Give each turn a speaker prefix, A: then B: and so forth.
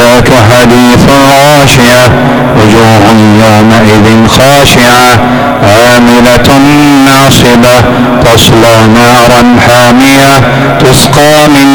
A: ذاك حديث غاشية وجوه يومئذ خاشعة عاملة ناصبة تصلى نارا حامية تسقى من